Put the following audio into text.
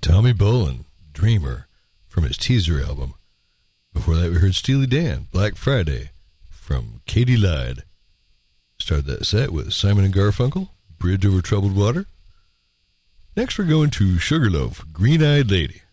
Tommy Bolin, Dreamer, from his teaser album. Before that, we heard Steely Dan, Black Friday, from Katy Lied. Started that set with Simon and Garfunkel, Bridge Over Troubled Water. Next, we're going to Sugarloaf, Green-Eyed Lady.